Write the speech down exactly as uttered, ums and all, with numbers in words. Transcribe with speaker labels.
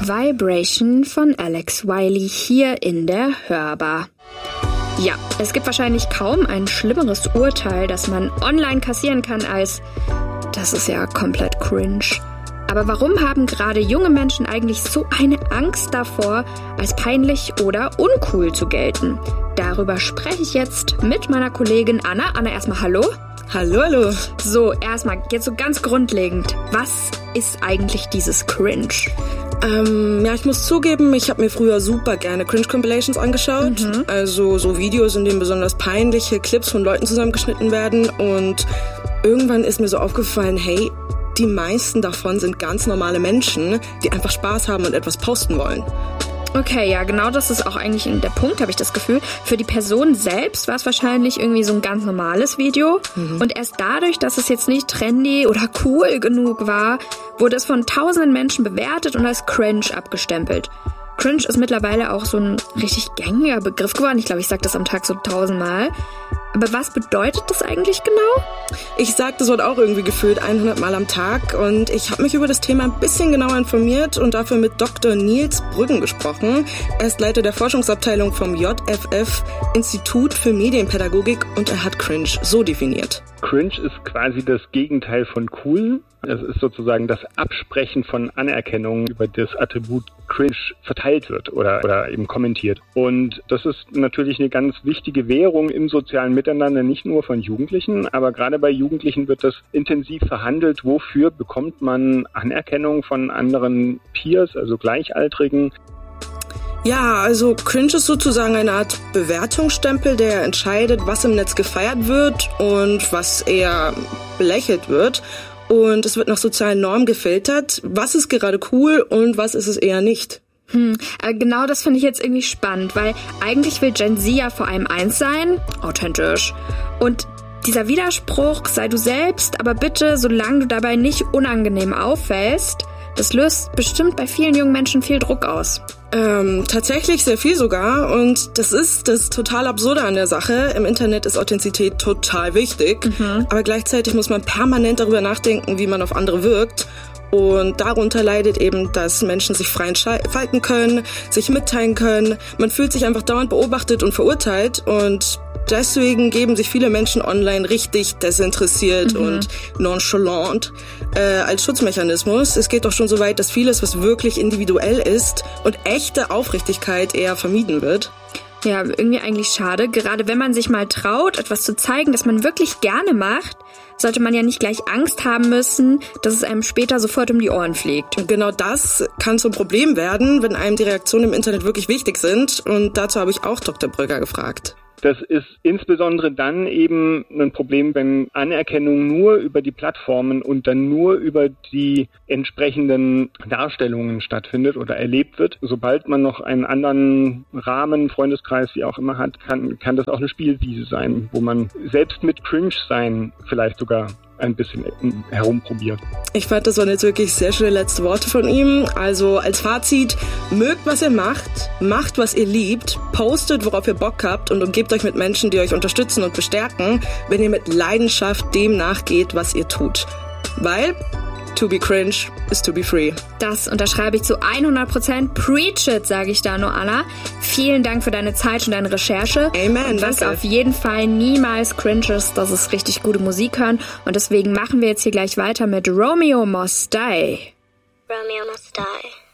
Speaker 1: Vibration von Alex Wiley hier in der Hörbar. Ja, es gibt wahrscheinlich kaum ein schlimmeres Urteil, das man online kassieren kann als das ist ja komplett cringe. Aber warum haben gerade junge Menschen eigentlich so eine Angst davor, als peinlich oder uncool zu gelten? Darüber spreche ich jetzt mit meiner Kollegin Anna. Anna, erstmal hallo.
Speaker 2: Hallo, hallo.
Speaker 1: So, erstmal jetzt so ganz grundlegend. Was ist eigentlich dieses Cringe?
Speaker 2: Ähm, ja, ich muss zugeben, ich habe mir früher super gerne Cringe-Compilations angeschaut. Mhm. Also so Videos, in denen besonders peinliche Clips von Leuten zusammengeschnitten werden. Und irgendwann ist mir so aufgefallen, hey, die meisten davon sind ganz normale Menschen, die einfach Spaß haben und etwas posten wollen.
Speaker 1: Okay, ja, genau das ist auch eigentlich der Punkt, habe ich das Gefühl. Für die Person selbst war es wahrscheinlich irgendwie so ein ganz normales Video. Mhm. Und erst dadurch, dass es jetzt nicht trendy oder cool genug war, wurde es von tausenden Menschen bewertet und als cringe abgestempelt. Cringe ist mittlerweile auch so ein richtig gängiger Begriff geworden. Ich glaube, ich sage das am Tag so tausendmal. Aber was bedeutet das eigentlich genau?
Speaker 2: Ich sage das Wort auch irgendwie gefühlt hundert Mal am Tag und ich habe mich über das Thema ein bisschen genauer informiert und dafür mit Doktor Nils Brüggen gesprochen. Er ist Leiter der Forschungsabteilung vom J F F Institut für Medienpädagogik und er hat Cringe so definiert.
Speaker 3: Cringe ist quasi das Gegenteil von cool. Es ist sozusagen das Absprechen von Anerkennung, über das Attribut Cringe verteilt wird oder, oder eben kommentiert. Und das ist natürlich eine ganz wichtige Währung im sozialen Miteinander, nicht nur von Jugendlichen, aber gerade bei Jugendlichen wird das intensiv verhandelt. Wofür bekommt man Anerkennung von anderen Peers, also Gleichaltrigen?
Speaker 2: Ja, also Cringe ist sozusagen eine Art Bewertungsstempel, der entscheidet, was im Netz gefeiert wird und was eher belächelt wird. Und es wird nach sozialen Normen gefiltert. Was ist gerade cool und was ist es eher nicht?
Speaker 1: Hm, genau das finde ich jetzt irgendwie spannend, weil eigentlich will Gen Z ja vor allem eins sein, authentisch. Und dieser Widerspruch, sei du selbst, aber bitte, solange du dabei nicht unangenehm auffällst, das löst bestimmt bei vielen jungen Menschen viel Druck aus.
Speaker 2: Ähm, tatsächlich sehr viel sogar und das ist das total Absurde an der Sache. Im Internet ist Authentizität total wichtig, mhm. aber gleichzeitig muss man permanent darüber nachdenken, wie man auf andere wirkt. Und darunter leidet eben, dass Menschen sich frei entfalten können, sich mitteilen können. Man fühlt sich einfach dauernd beobachtet und verurteilt und deswegen geben sich viele Menschen online richtig desinteressiert mhm. und nonchalant äh, als Schutzmechanismus. Es geht doch schon so weit, dass vieles, was wirklich individuell ist und echte Aufrichtigkeit eher vermieden wird.
Speaker 1: Ja, irgendwie eigentlich schade. Gerade wenn man sich mal traut, etwas zu zeigen, das man wirklich gerne macht, sollte man ja nicht gleich Angst haben müssen, dass es einem später sofort um die Ohren fliegt.
Speaker 2: Und genau das kann zum Problem werden, wenn einem die Reaktionen im Internet wirklich wichtig sind. Und dazu habe ich auch Doktor Brügger gefragt.
Speaker 3: Das ist insbesondere dann eben ein Problem, wenn Anerkennung nur über die Plattformen und dann nur über die entsprechenden Darstellungen stattfindet oder erlebt wird. Sobald man noch einen anderen Rahmen, Freundeskreis, wie auch immer hat, kann, kann das auch eine Spielwiese sein, wo man selbst mit Cringe-Sein vielleicht sogar ein bisschen herumprobiert.
Speaker 2: Ich fand, das waren jetzt wirklich sehr schöne letzte Worte von ihm. Also als Fazit, mögt, was ihr macht, macht, was ihr liebt, postet, worauf ihr Bock habt und umgebt euch mit Menschen, die euch unterstützen und bestärken, wenn ihr mit Leidenschaft dem nachgeht, was ihr tut. Weil to be cringe is to be free.
Speaker 1: Das unterschreibe ich zu hundert Prozent. Preach it, sage ich da nur, Anna. Vielen Dank für deine Zeit und deine Recherche.
Speaker 2: Amen.
Speaker 1: Und was danke. Auf jeden Fall niemals cringe ist, das ist richtig gute Musik hören. Und deswegen machen wir jetzt hier gleich weiter mit Romeo Must Die.
Speaker 4: Romeo Must Die.